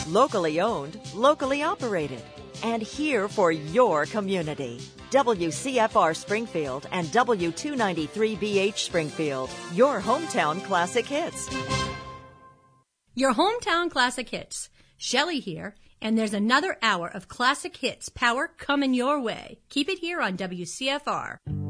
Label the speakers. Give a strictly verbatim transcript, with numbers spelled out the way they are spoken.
Speaker 1: Locally owned, locally operated, and here for your community. W C F R Springfield and W two ninety-three B H Springfield, your hometown classic hits.
Speaker 2: Your hometown classic hits. Shelley here, and there's another hour of classic hits power coming your way. Keep it here on W C F R.